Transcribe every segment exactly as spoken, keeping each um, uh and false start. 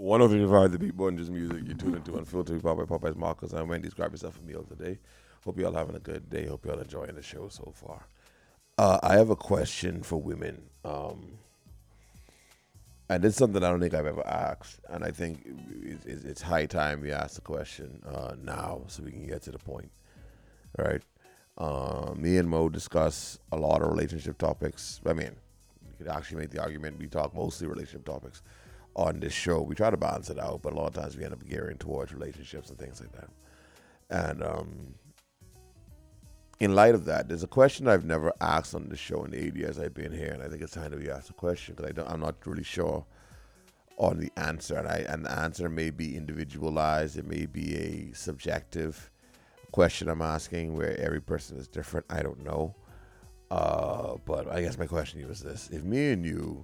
one oh three point five The Beat Bunge's music. You tune into Unfiltered Hip Hop by Popeyes Marcus. I'm Wendy's. Grab yourself a meal today. Hope y'all having a good day. Hope y'all enjoying the show so far. Uh, I have a question for women. Um, and it's something I don't think I've ever asked. And I think it's, it's it's high time we ask the question uh, now so we can get to the point. All right. Uh, me and Mo discuss a lot of relationship topics. I mean, you could actually make the argument we talk mostly relationship topics on this show. We try to balance it out, but a lot of times we end up gearing towards relationships and things like that. And um, in light of that, there's a question I've never asked on the show in the eight years I've been here, and I think it's time to be asked a question because I don't, I'm not really sure on the answer. And, I, and the answer may be individualized. It may be a subjective question I'm asking where every person is different. I don't know. Uh, but I guess my question to you is this. If me and you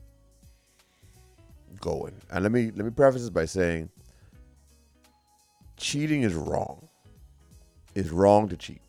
going, and let me let me preface this by saying cheating is wrong. It's wrong to cheat.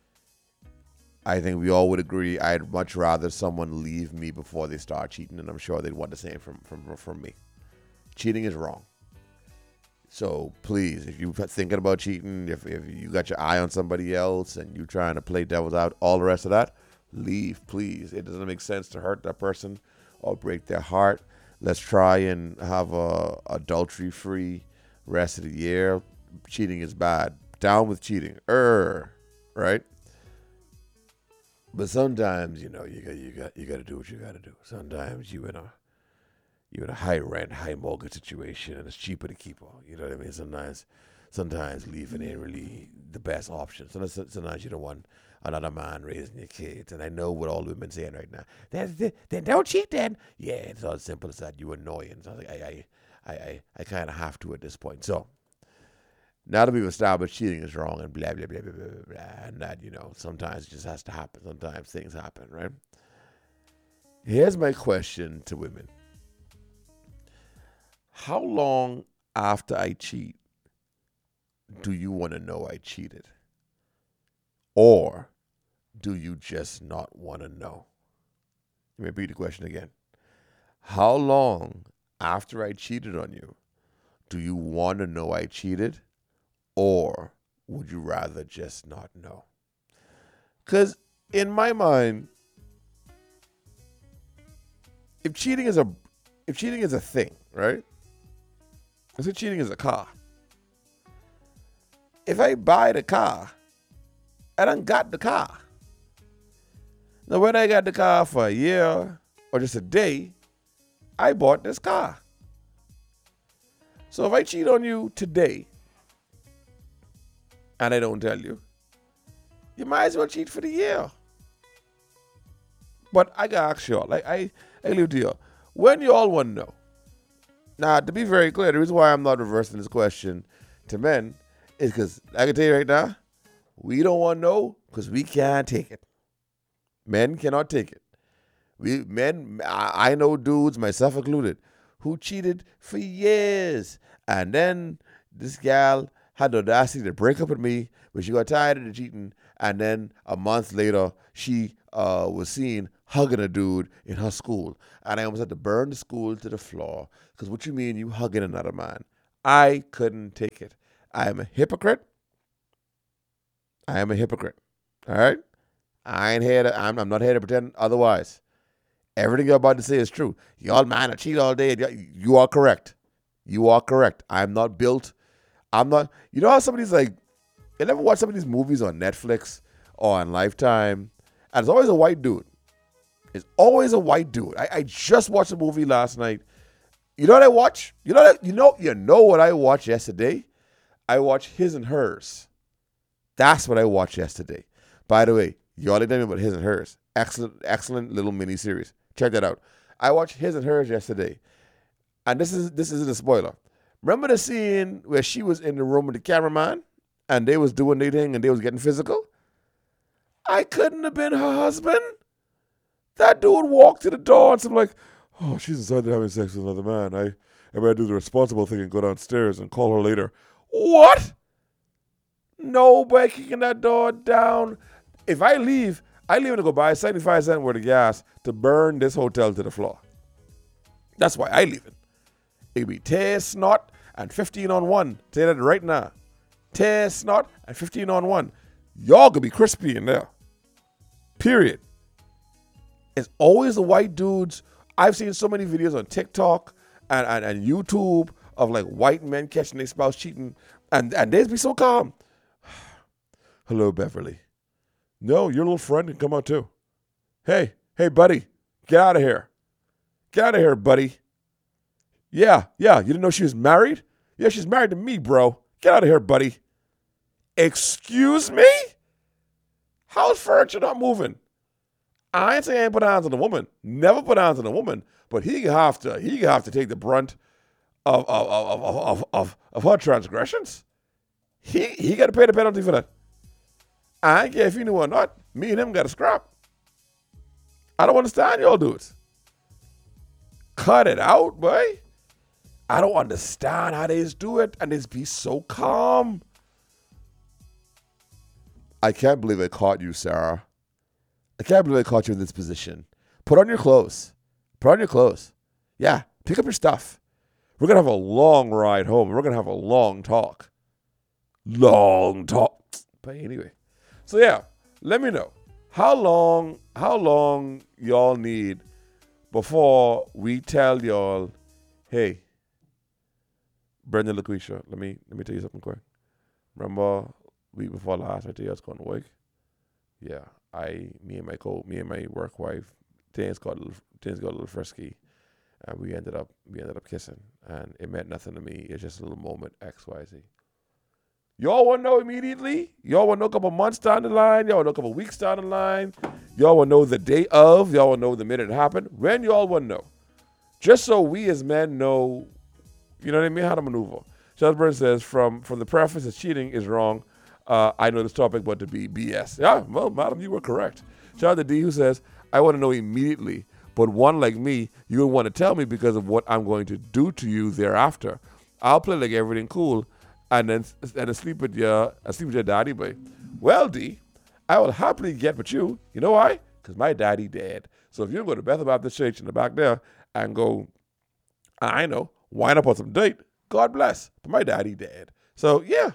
I think we all would agree I'd much rather someone leave me before they start cheating, and I'm sure they'd want the same from, from, from me. Cheating is wrong. So please, if you're thinking about cheating, if, if you got your eye on somebody else and you're trying to play devil's out, all the rest of that, leave, please. It doesn't make sense to hurt that person or break their heart. Let's try and have a adultery-free rest of the year. Cheating is bad. Down with cheating. Er, right? But sometimes, you know, you got you got you got to do what you got to do. Sometimes you in a you in a high rent, high mortgage situation, and it's cheaper to keep her. You know what I mean? Sometimes, sometimes leaving ain't really the best option. Sometimes, sometimes you don't want another man raising your kids. And I know what all women saying right now. Then, then don't cheat then. Yeah, it's all as simple as that. You're annoying. So I, I, I, I, I kind of have to at this point. So now that we've established cheating is wrong and blah, blah, blah, blah, blah, blah, and that, you know, sometimes it just has to happen. Sometimes things happen, right? Here's my question to women. How long after I cheat do you want to know I cheated? Or do you just not want to know? Let me repeat the question again. How long after I cheated on you do you want to know I cheated? Or would you rather just not know? Because in my mind, if cheating is a if cheating is a thing, right? Let's say cheating is a car. If I buy the car, I done got the car. Now, whether I got the car for a year or just a day, I bought this car. So if I cheat on you today and I don't tell you, you might as well cheat for the year. But I got to ask y'all, like I, I leave to you, when you all want to know. Now, to be very clear, the reason why I'm not reversing this question to men is because I can tell you right now, we don't want to know because we can't take it. Men cannot take it. We men, I, I know dudes, myself included, who cheated for years. And then this gal had the audacity to break up with me, but she got tired of the cheating. And then a month later, she uh, was seen hugging a dude in her school. And I almost had to burn the school to the floor. Because what you mean you hugging another man? I couldn't take it. I am a hypocrite. I am a hypocrite. All right? I ain't here to, I'm, I'm not here to pretend otherwise. Everything you're about to say is true. Y'all man, I cheat all day. You are correct. You are correct. I'm not built. I'm not, you know how somebody's like, you never watch some of these movies on Netflix or on Lifetime, and it's always a white dude. It's always a white dude. I, I just watched a movie last night. You know what I watched? You know that, you know, you know what I watched yesterday? I watched His and Hers. That's what I watched yesterday. By the way, y'all didn't know about His and Hers. Excellent, excellent little mini series. Check that out. I watched His and Hers yesterday. And this is this isn't a spoiler. Remember the scene where she was in the room with the cameraman and they was doing their thing and they was getting physical? I couldn't have been her husband. That dude walked to the door and I'm like, oh, she's inside there having sex with another man. I, I better do the responsible thing and go downstairs and call her later. What? Nobody kicking that door down. If I leave, I leave to go buy seventy-five cents worth of gas to burn this hotel to the floor. That's why I leave it. It could be tear, snot, and fifteen on one. Say that right now. Tear, snot, and fifteen on one. Y'all could be crispy in there. Period. It's always the white dudes. I've seen so many videos on TikTok and, and, and YouTube of like white men catching their spouse cheating, and, and they'd be so calm. Hello, Beverly. No, your little friend can come out too. Hey, hey, buddy, get out of here. Get out of here, buddy. Yeah, yeah, you didn't know she was married? Yeah, she's married to me, bro. Get out of here, buddy. Excuse me? How's furniture not moving? I ain't saying I ain't put hands on a woman. Never put hands on a woman. But he have to, he have to take the brunt of of of of of, of, of her transgressions. He he got to pay the penalty for that. I ain't care if you knew or not. Me and him got to scrap. I don't understand y'all dudes. Cut it out, boy. I don't understand how they do it, and they be so calm. I can't believe I caught you, Sarah. I can't believe I caught you in this position. Put on your clothes. Put on your clothes. Yeah, pick up your stuff. We're going to have a long ride home. We're going to have a long talk. Long talk. But anyway. So yeah, let me know. How long, how long y'all need before we tell y'all, hey, Brendan LaQuisha, let me let me tell you something quick. Remember week before last I tell you I was going to work? Yeah. I, me and my co, me and my work wife, things got a little, things got a little frisky, and we ended up, we ended up kissing, and it meant nothing to me. It's just a little moment, X, Y, Z. Y'all want to know immediately? Y'all want to know a couple months down the line? Y'all want to know a couple weeks down the line? Y'all want to know the day of? Y'all want to know the minute it happened? When y'all want to know? Just so we as men know, you know what I mean, how to maneuver. Charles Burns says, from, from the preface that cheating is wrong, Uh, I know this topic, but to be B S. Yeah, well, madam, you were correct. Shout out to D who says, I want to know immediately, but one like me, you would want to tell me because of what I'm going to do to you thereafter. I'll play like everything cool and then and then sleep with your uh, sleep with your daddy, boy. Well, D, I will happily get with you. You know why? Because my daddy dead. So if you go to Bethel Baptist Church in the back there and go, I know, wind up on some date, God bless. But my daddy dead. So yeah.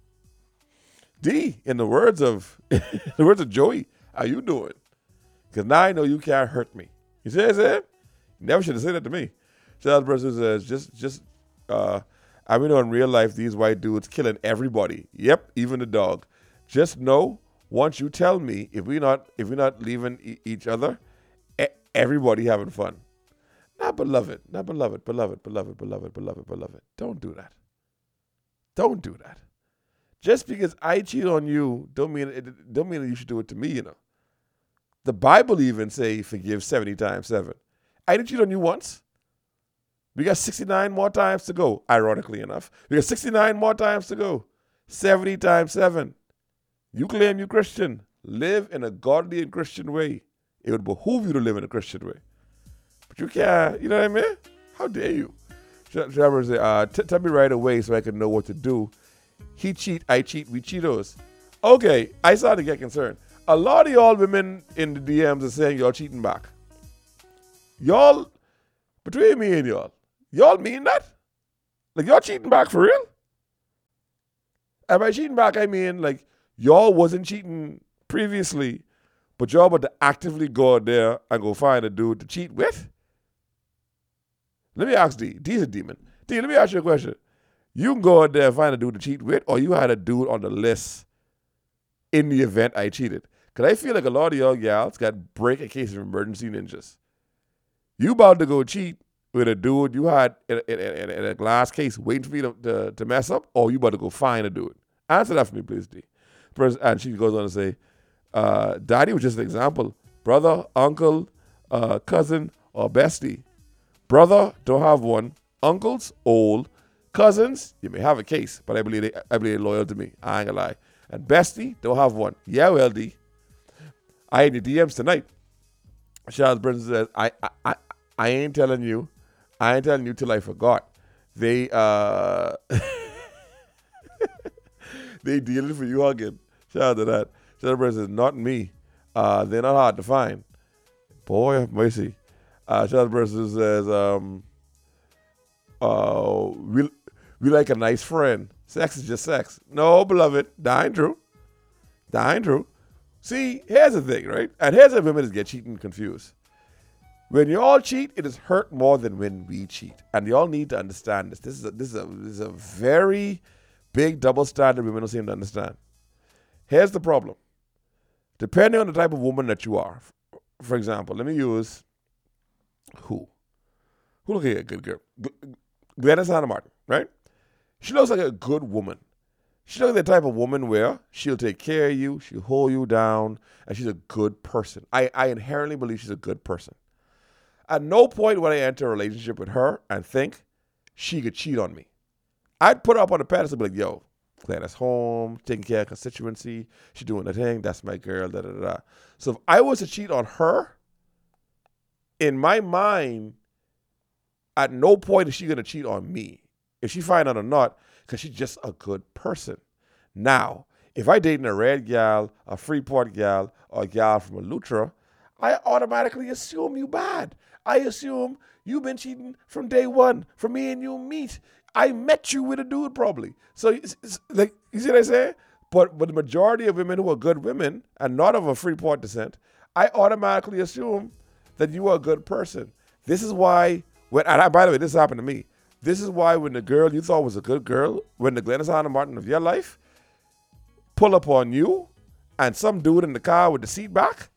D, in the words of in the words of Joey, how you doing? Because now I know you can't hurt me. You see what I said? You never should have said that to me. Charles Burns says, just, just, uh, I mean, in real life, these white dudes killing everybody. Yep, even the dog. Just know, once you tell me, if we not, if we're not leaving e- each other, e- everybody having fun. Now, beloved, now, beloved, beloved, beloved, beloved, beloved, beloved, don't do that. Don't do that. Just because I cheat on you, don't mean it, don't mean that you should do it to me, you know. The Bible even say forgive seventy times seven. I didn't cheat on you once. We got sixty-nine more times to go, ironically enough. We got sixty-nine more times to go. seventy times seven. You claim you're Christian. Live in a godly and Christian way. It would behoove you to live in a Christian way. But you can't, you know what I mean? How dare you? Trevor said, uh, t- tell me right away so I can know what to do. He cheat, I cheat, we Cheetos. Okay, I started to get concerned. A lot of y'all women in the D Ms are saying y'all cheating back. Y'all, between me and y'all, y'all mean that? Like y'all cheating back for real? And by cheating back, I mean like y'all wasn't cheating previously, but y'all about to actively go out there and go find a dude to cheat with? Let me ask D. D's a demon. D, let me ask you a question. You can go out there and find a dude to cheat with, or you had a dude on the list in the event I cheated. Because I feel like a lot of y'all gals got break a case of emergency ninjas. You about to go cheat with a dude you had in a, in a, in a glass case waiting for you to, to, to mess up, or you about to go find a dude? Answer that for me, please, D. And she goes on to say, uh, Daddy was just an example. Brother, uncle, uh, cousin, or bestie. Brother, don't have one. Uncles, old. Cousins, you may have a case, but I believe they, I believe they're loyal to me. I ain't gonna lie. And bestie, don't have one. Yeah, well, D. I had the D Ms tonight. Charles Burns says, I, I, I, I ain't telling you. I ain't telling you till I forgot. They, uh, they dealing for you hugging. Shout out to that. Charles Burns says, not me. Uh, they're not hard to find. Boy, have mercy. Uh, Charles Burns says, um, uh, we we like a nice friend. Sex is just sex. No, beloved, that ain't true. That ain't true. See, here's the thing, right? And here's how women get cheating confused. When you all cheat, it is hurt more than when we cheat, and you all need to understand this. This is a, this is a, this is a very big double standard women don't seem to understand. Here's the problem. Depending on the type of woman that you are, for example, let me use who? Who looks like a good girl? Glennis Hannah Martin, right? She looks like a good woman. She looks like the type of woman where she'll take care of you, she'll hold you down, and she's a good person. I, I inherently believe she's a good person. At no point would I enter a relationship with her and think she could cheat on me. I'd put her up on a pedestal and be like, yo, Glennis home, taking care of constituency, she's doing the thing, that's my girl, da da da. So if I was to cheat on her, in my mind, at no point is she going to cheat on me. If she find out or not, because she's just a good person. Now, if I dating a red gal, a Freeport gal, or a gal from a Lutra, I automatically assume you bad. I assume you've been cheating from day one, from me and you meet. I met you with a dude probably. So, it's, it's, like, you see what I say? But, but the majority of women who are good women, and not of a Freeport descent, I automatically assume that you are a good person. This is why, when, and I, by the way, this happened to me. This is why when the girl you thought was a good girl, when the Glennis Hannah Martin of your life pull up on you and some dude in the car with the seat back,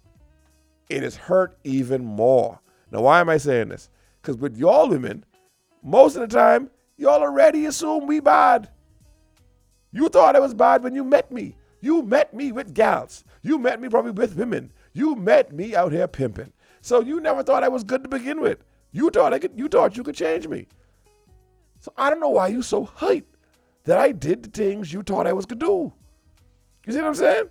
it is hurt even more. Now, why am I saying this? Because with y'all women, most of the time, y'all already assume we bad. You thought I was bad when you met me. You met me with gals. You met me probably with women. You met me out here pimping. So you never thought I was good to begin with. You thought I could. You thought you could change me. So I don't know why you so hyped that I did the things you thought I was gonna do. You see what I'm saying?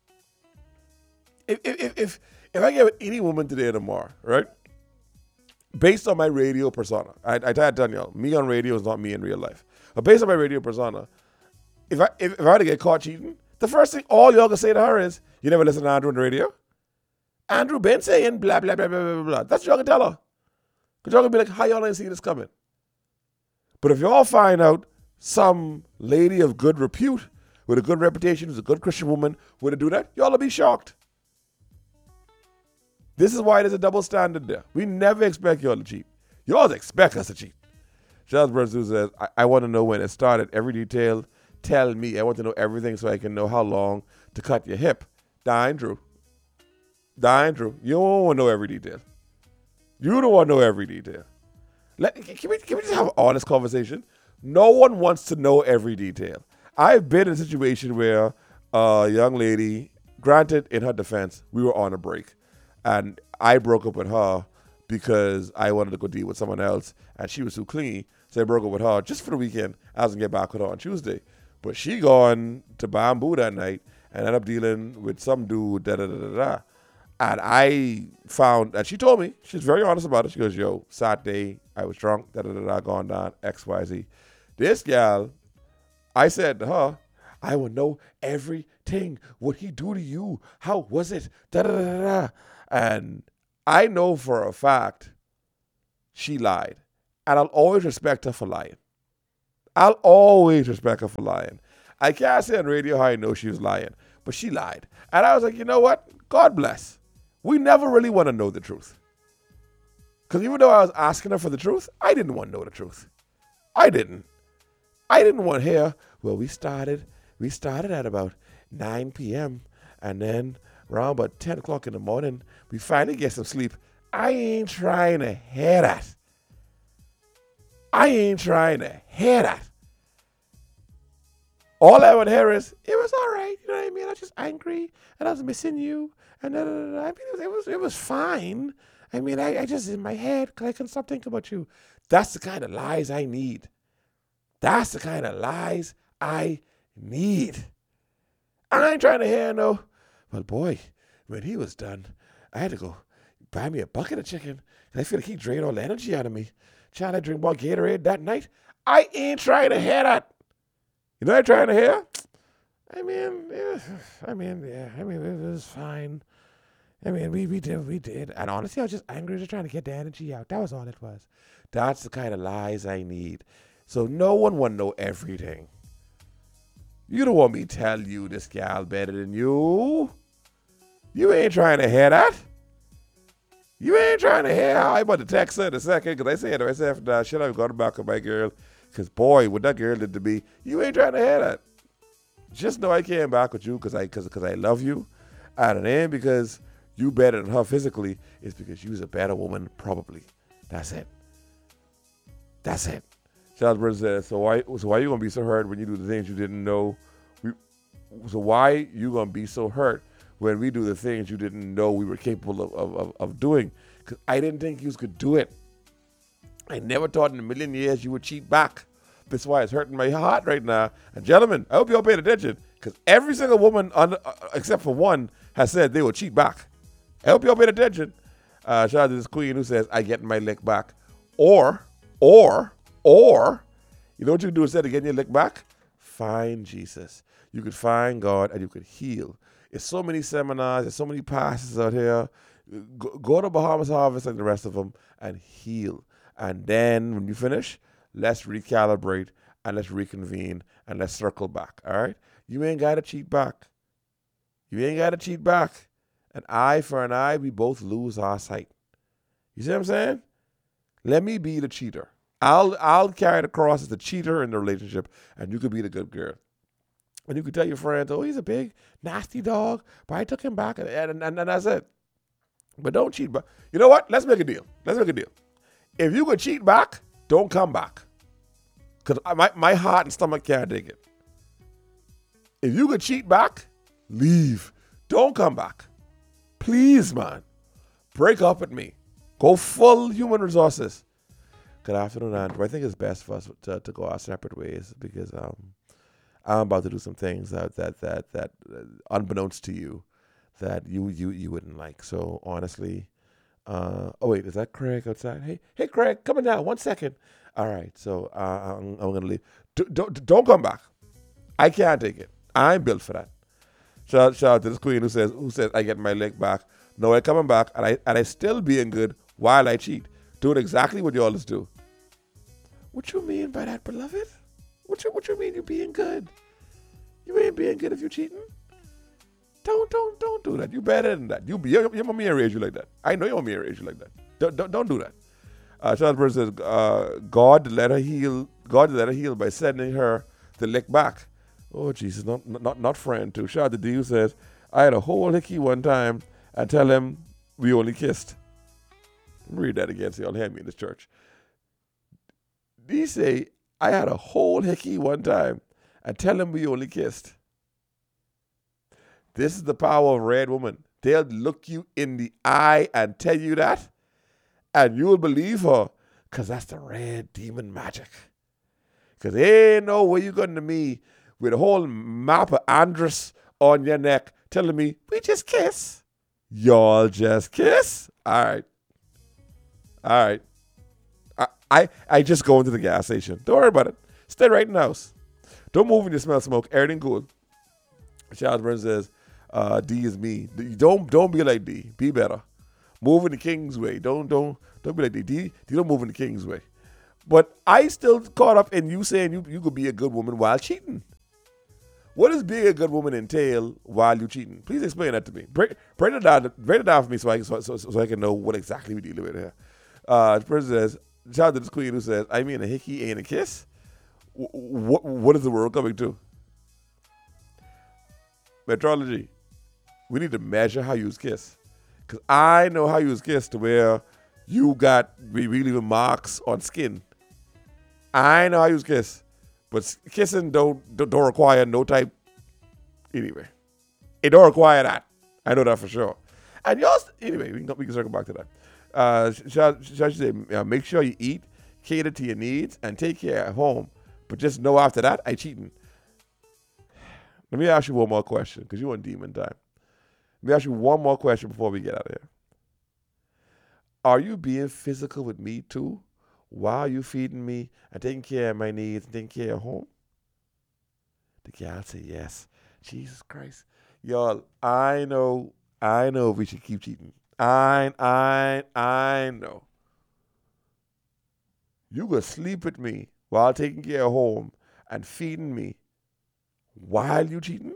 If if if if I get with any woman today or tomorrow, right? Based on my radio persona, I I tell done y'all, me on radio is not me in real life. But based on my radio persona, if I if, if I were to get caught cheating, the first thing all y'all can say to her is, "You never listen to Andrew on the radio? Andrew been saying blah blah blah blah blah blah." That's what y'all can tell her. Cause y'all gonna be like, "How y'all ain't see this coming?" But if y'all find out some lady of good repute, with a good reputation, who's a good Christian woman, were to do that, y'all will be shocked. This is why there's a double standard there. We never expect y'all to cheat. Y'all expect us to cheat. Charles Brazil says, I, I want to know when it started. Every detail, tell me. I want to know everything so I can know how long to cut your hip. That ain't true. That ain't true. You don't want to know every detail. You don't want to know every detail. Let, can, we, can we just have an honest conversation? No one wants to know every detail. I've been in a situation where a young lady, granted, in her defense, we were on a break. And I broke up with her because I wanted to go deal with someone else. And she was too clingy. So I broke up with her just for the weekend. I was going to get back with her on Tuesday. But she gone to Bamboo that night and ended up dealing with some dude, da da da da da. And I found, and she told me, she's very honest about it. She goes, yo, Saturday, I was drunk, da da da da, gone down, X, Y, Z. This gal, I said to her, I will know everything. What he do to you? How was it? Da da da da da. And I know for a fact she lied. And I'll always respect her for lying. I'll always respect her for lying. I can't say on radio how I know she was lying, but she lied. And I was like, you know what? God bless. We never really want to know the truth. Because even though I was asking her for the truth, I didn't want to know the truth. I didn't. I didn't want to hear, well, we started, we started at about nine p.m. and then around about ten o'clock in the morning, we finally get some sleep. I ain't trying to hear that. I ain't trying to hear that. All I would hear is, it was all right, you know what I mean? I was just angry, and I was missing you, and da, da, da, da. I mean, it was, it was, it was fine. I mean, I, I just, in my head, I couldn't stop thinking about you. That's the kind of lies I need. That's the kind of lies I need. I ain't trying to hear no, well, boy, when he was done, I had to go buy me a bucket of chicken, and I feel like he drained all the energy out of me. Child, I drink more Gatorade that night. I ain't trying to hear that. You know what I'm trying to hear? I mean, yeah, I mean, yeah, I mean, it was fine. I mean, we, we did, we did. And honestly, I was just angry, just trying to get the energy out. That was all it was. That's the kind of lies I need. So no one want to know everything. You don't want me to tell you this gal better than you. You ain't trying to hear that. You ain't trying to hear how I about to text her in a second, because I said to myself, nah, should I have gone back with my girl? Because boy, what that girl did to me, you ain't trying to hear that. Just know I came back with you because I, cause, cause I love you. And it ain't because you better than her physically. It's because you's a better woman, probably. That's it. That's it. Charles Burns says, so why, so why you going to be so hurt when you do the things you didn't know? We, so why you going to be so hurt when we do the things you didn't know we were capable of, of, of, of doing? Because I didn't think you could do it. I never thought in a million years you would cheat back. That's why it's hurting my heart right now. And gentlemen, I hope you all paid attention, because every single woman, on, uh, except for one, has said they will cheat back. I hope you all paid attention. Uh, shout out to this queen who says, I get my lick back. Or, or, or, you know what you can do instead of getting your lick back? Find Jesus. You could find God and you could heal. There's so many seminars, there's so many pastors out here. Go, go to Bahamas Harvest like the rest of them and heal. And then when you finish, let's recalibrate and let's reconvene and let's circle back, all right? You ain't got to cheat back. You ain't got to cheat back. An eye for an eye, we both lose our sight. You see what I'm saying? Let me be the cheater. I'll I'll carry the cross as the cheater in the relationship, and you could be the good girl. And you could tell your friends, oh, he's a big, nasty dog, but I took him back, and, and, and, and that's it. But don't cheat back. You know what? Let's make a deal. Let's make a deal. If you could cheat back, don't come back. Because my, my heart and stomach can't take it. If you could cheat back, leave. Don't come back. Please, man. Break up with me. Go full human resources. Good afternoon, Andrew. I think it's best for us to, to go our separate ways because um, I'm about to do some things that that that that uh, unbeknownst to you, that you you you wouldn't like. So honestly, uh, oh wait, is that Craig outside? Hey, hey, Craig, come in now. One second. All right, so uh, I'm, I'm gonna leave. D- don't don't come back. I can't take it. I'm built for that. Shout, shout out to this queen who says who says I get my leg back. No, I coming back, and I and I still being good while I cheat. Doing exactly what you always do. What you mean by that, beloved? What you what you mean you being good? You ain't being good if you cheating. Don't don't don't do that. You better than that. You be your, your mommy raised you like that. I know your mommy raised you like that. Don't don't, don't do that. Uh, Charles Burns says, uh, God let her heal. God let her heal by sending her the lick back. Oh Jesus, not not not friend too. Shout out to D who says, I had a whole hickey one time and tell him we only kissed. Read that again so y'all hear me in this church. D say, I had a whole hickey one time and tell him we only kissed. This is the power of red woman. They'll look you in the eye and tell you that, and you'll believe her, because that's the red demon magic. Because ain't no way you going to me with a whole map of Andros on your neck telling me, we just kiss. Y'all just kiss? All right. All right. I, I I just go into the gas station. Don't worry about it. Stay right in the house. Don't move when you smell smoke. Everything good. Charles Burns says, uh, D is me. Don't don't be like D. Be better. Move in the king's way. Don't don't don't be like D. D, D don't move in the king's way. But I still caught up in you saying you, you could be a good woman while cheating. What does being a good woman entail while you cheating? Please explain that to me. Break, break it down. Break it down for me so I so, so, so I can know what exactly we dealing with here. Uh, the person says, shout out to this queen who says, I mean a hickey ain't a kiss. W- what what is the world coming to? Metrology. We need to measure how you kiss. Because I know how you kiss to where you got we leaving marks on skin. I know how you kiss. But kissing don't, don't don't require no type. Anyway, it don't require that. I know that for sure. And y'all, anyway, we can, we can circle back to that. Uh, shall, shall she say, uh, make sure you eat, cater to your needs, and take care at home. But just know after that, I cheating. Let me ask you one more question, because you on demon time. Let me ask you one more question before we get out of here. Are you being physical with me too? While you feeding me and taking care of my needs and taking care of home? The gal say yes. Jesus Christ. Y'all, I know I know we should keep cheating. I, I, I know. You could sleep with me while taking care of home and feeding me while you cheating?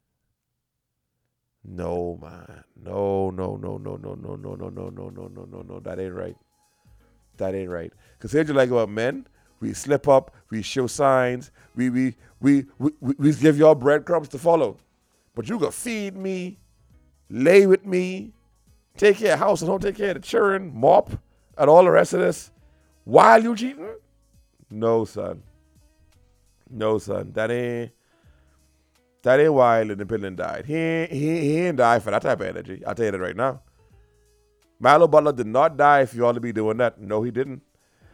No, man. No, no, no, no, no, no, no, no, no, no, no, no, no, no. That ain't right. That ain't right. Because here's what you like about men. We slip up, we show signs, we we we we, we, we give y'all breadcrumbs to follow. But you could feed me, lay with me, take care of the house and don't take care of the children, mop, and all the rest of this while you cheating? No, son. No, son. That ain't that ain't why Lyndon Pillen died. He ain't, he, he ain't die for that type of energy. I'll tell you that right now. Milo Butler did not die if you ought to be doing that. No, he didn't.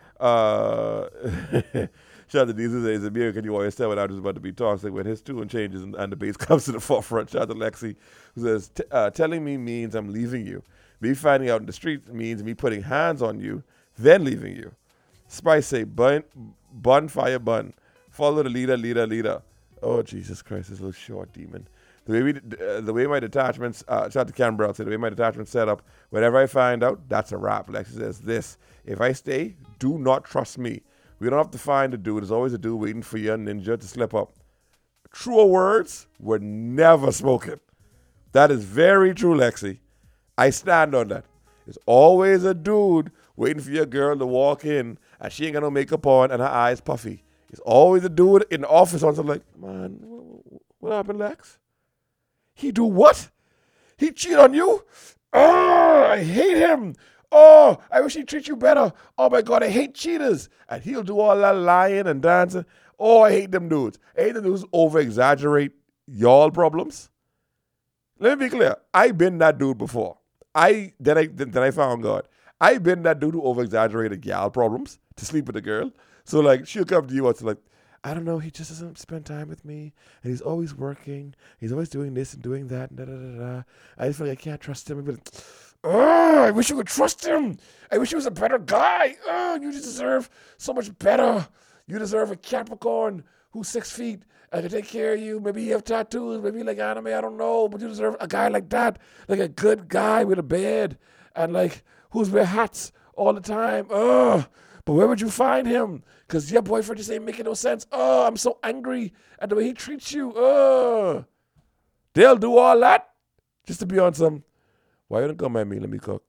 Uh, shout out to Jesus says, Amir, can you always tell when I was about to be toxic when his tune changes and, and the bass comes to the forefront? Shout out to Lexi, who says, T- uh, telling me means I'm leaving you. Me finding out in the street means me putting hands on you, then leaving you. Spice say, bun, bun, fire, bun. Follow the leader, leader, leader. Oh, Jesus Christ, this little short demon. The way we, uh, the way my detachments, uh, shout out to Canberra, say the way my detachment's set up, whenever I find out, that's a wrap. Lexi says this, if I stay, do not trust me. We don't have to find a dude. There's always a dude waiting for your ninja to slip up. Truer words were never spoken. That is very true, Lexi. I stand on that. There's always a dude waiting for your girl to walk in and she ain't got no makeup on and her eyes puffy. It's always a dude in the office on something like, man, what happened, Lex? He do what? He cheat on you? Oh, I hate him. Oh, I wish he'd treat you better. Oh my God, I hate cheaters. And he'll do all that lying and dancing. Oh, I hate them dudes. I hate them dudes who over-exaggerate y'all problems. Let me be clear. I been that dude before. I then I then I found God. I been that dude who over-exaggerated gal problems to sleep with a girl. So like she'll come to you and like, I don't know, he just doesn't spend time with me, and he's always working. He's always doing this and doing that, and da da da da. I just feel like I can't trust him. But oh, I wish you could trust him. I wish he was a better guy. Oh, you deserve so much better. You deserve a Capricorn who's six feet and can take care of you. Maybe you have tattoos, maybe like anime, I don't know. But you deserve a guy like that, like a good guy with a bed and like who's wear hats all the time. Oh, but where would you find him? Because your boyfriend just ain't making no sense. Oh, I'm so angry at the way he treats you. Oh, they'll do all that just to be on some, why you don't come by me, let me cook.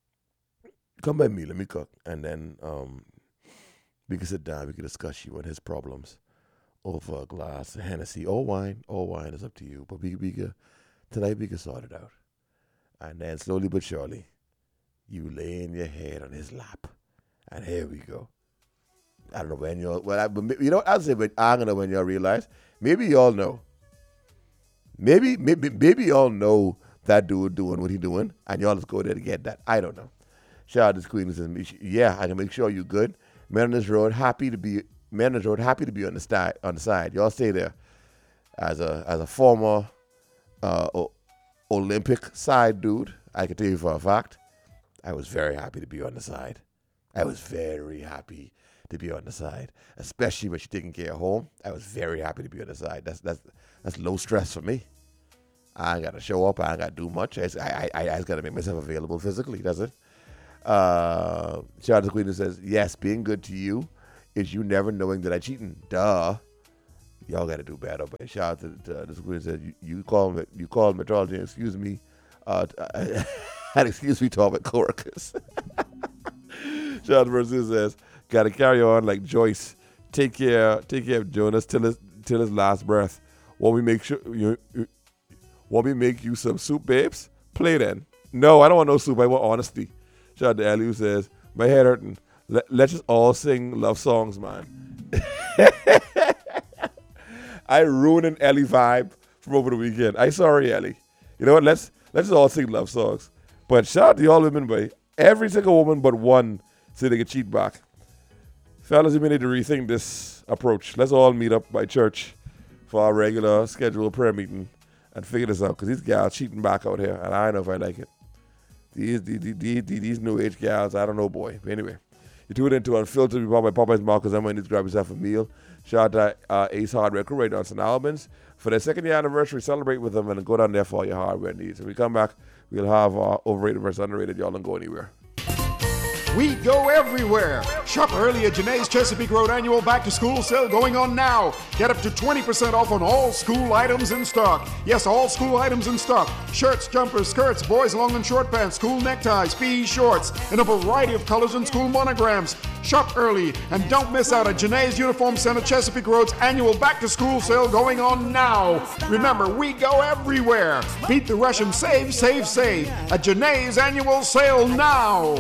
Come by me, let me cook. And then um, we can sit down, we can discuss you and his problems over a glass of Hennessy or wine. Or wine is up to you. But we, we can, tonight we can sort it out. And then slowly but surely, you laying your head on his lap. And here we go. I don't know when y'all, well, I, but you know what I'll say, but I don't know when y'all realize. Maybe y'all know. Maybe, maybe, maybe y'all know that dude doing what he doing, and y'all just go there to get that. I don't know. Shout out to this queen who says, yeah, I can make sure you're good. Men on this road, happy to be, men on this road, happy to be on the side, on the side. Y'all stay there. As a, as a former uh, o- Olympic side dude, I can tell you for a fact, I was very happy to be on the side. I was very happy to be on the side, especially when she's taking care of home. I was very happy to be on the side. That's that's that's low stress for me. I ain't got to show up. I ain't got to do much. I, I, I, I just got to make myself available physically, does it? Uh, shout out to the queen who says, yes, being good to you is you never knowing that I cheating. Duh. Y'all got to do better. But shout out to, to this queen who says, you, you call me, you call metrology and excuse me, uh, and excuse me to all my coworkers. Shout out to the person who says, got to carry on like Joyce. Take care, take care of Jonas till his till his last breath. Want me make sure you, you want me make you some soup, babes? Play then. No, I don't want no soup. I want honesty. Shout out to Ellie who says, my head hurting. Let, let's just all sing love songs, man. I ruined an Ellie vibe from over the weekend. I sorry, Ellie. You know what? Let's let's just all sing love songs. But shout out to all women, boy. Every single woman but one said they could cheat back. Fellas, we need to rethink this approach. Let's all meet up by church for our regular scheduled prayer meeting and figure this out. Because these gals cheating back out here, and I don't know if I like it. These these, these, these, these new age gals, I don't know, boy. But anyway, you tune into Unfiltered. We brought by Popeye's Marcus. I'm going to grab yourself a meal. Shout out to uh, Ace Hardware Crew right down Saint Albans. For their second year anniversary, celebrate with them and go down there for all your hardware needs. When we come back, We'll have uh, overrated versus underrated. Y'all don't go anywhere. We go everywhere. Shop early at Janae's Chesapeake Road annual back to school sale going on now. Get up to twenty percent off on all school items in stock. Yes, all school items in stock. Shirts, jumpers, skirts, boys long and short pants, school neckties, P E shorts, in a variety of colors and school monograms. Shop early and don't miss out at Janae's Uniform Center Chesapeake Road's annual back to school sale going on now. Remember, we go everywhere. Beat the rush and save, save, save at Janae's annual sale now.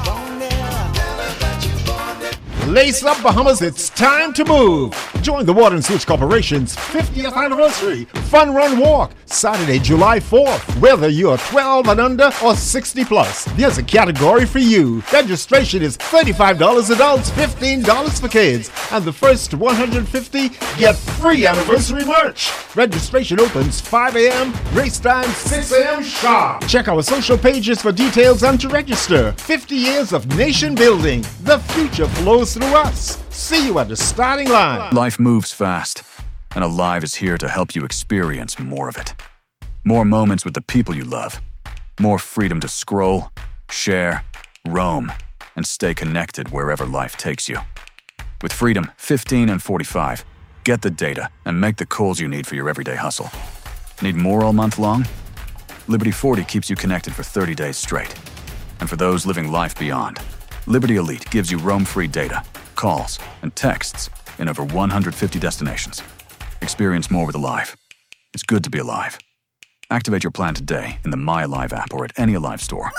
Lace up, Bahamas, it's time to move. Join the Water and Switch Corporation's fiftieth anniversary Fun Run Walk, Saturday, July fourth. Whether you're twelve and under or sixty plus, there's a category for you. Registration is thirty-five dollars adults, fifteen dollars for kids, and the first one hundred fifty get free anniversary merch. Registration opens five a.m., race time six a.m. sharp. Check our social pages for details and to register. fifty years of nation building. The future flows through us. See you at the starting line. Life moves fast, and Alive is here to help you experience more of it. More moments with the people you love. More freedom to scroll, share, roam, and stay connected wherever life takes you. With Freedom fifteen and forty-five, get the data and make the calls you need for your everyday hustle. Need more all month long? Liberty forty keeps you connected for thirty days straight. And for those living life beyond, Liberty Elite gives you roam-free data, calls, and texts in over one hundred fifty destinations. Experience more with Alive. It's good to be alive. Activate your plan today in the My Alive app or at any Alive store.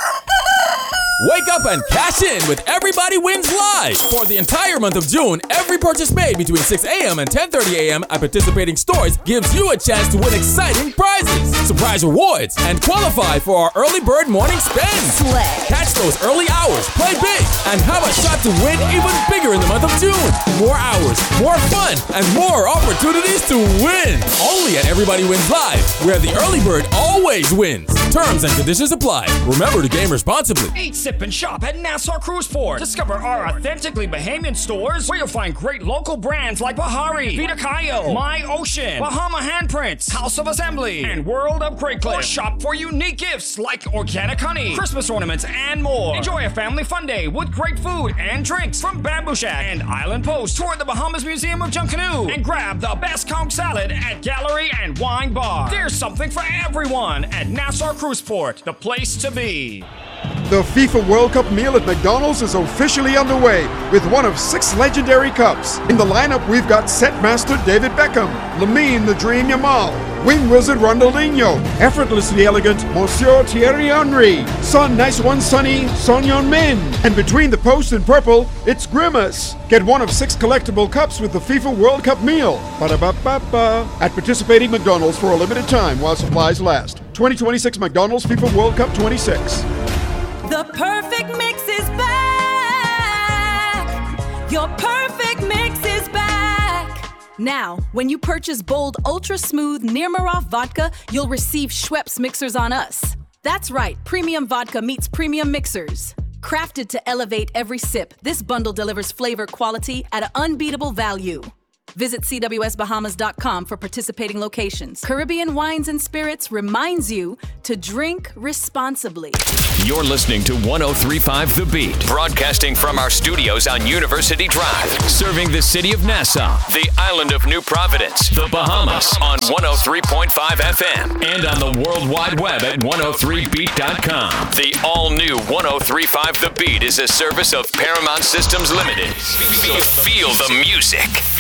Wake up and cash in with Everybody Wins Live. For the entire month of June, every purchase made between six a.m. and ten thirty a.m. at participating stores gives you a chance to win exciting prizes, surprise rewards, and qualify for our early bird morning spend. Slay. Catch those early hours, play big, and have a shot to win even bigger in the month of June. More hours, more fun, and more opportunities to win. Only at Everybody Wins Live, where the early bird always wins. Terms and conditions apply. Remember to game responsibly. Eat, sip, and shop at Nassau Cruise Port. Discover our authentically Bahamian stores where you'll find great local brands like Bahari, Vita Cayo, My Ocean, Bahama Handprints, House of Assembly, and World of Great Cliff. Or shop for unique gifts like organic honey, Christmas ornaments, and more. Enjoy a family fun day with great food and drinks from Bamboo Shack and Island Post. Tour the Bahamas Museum of Junkanoo and grab the best conch salad at Gallery and Wine Bar. There's something for everyone at Nassau Cruise Port, the place to be. The FIFA World Cup meal at McDonald's is officially underway with one of six legendary cups. In the lineup, we've got set master David Beckham, Lamine the Dream Yamal, wing wizard Ronaldinho, effortlessly elegant Monsieur Thierry Henry, Son Nice One Sonny Son Heung-min, and between the post and purple, it's Grimace. Get one of six collectible cups with the FIFA World Cup meal. Ba-da-ba-ba-ba. At participating McDonald's for a limited time while supplies last. twenty twenty-six McDonald's FIFA World Cup twenty-six. The perfect mix is back. Your perfect mix is back. Now, when you purchase bold, ultra smooth Nirmarov vodka, you'll receive Schweppes mixers on us. That's right, premium vodka meets premium mixers. Crafted to elevate every sip, this bundle delivers flavor quality at an unbeatable value. Visit C W S Bahamas dot com for participating locations. Caribbean Wines and Spirits reminds you to drink responsibly. You're listening to one oh three point five The Beat, broadcasting from our studios on University Drive, serving the city of Nassau, the island of New Providence, the Bahamas, on one oh three point five F M, and on the World Wide Web at one oh three beat dot com. The all-new one oh three point five The Beat is a service of Paramount Systems Limited. Feel, feel the music.